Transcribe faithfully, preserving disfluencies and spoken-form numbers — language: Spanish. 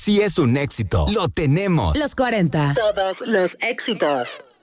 sí es un éxito. Lo tenemos. Los cuarenta. Todos los éxitos.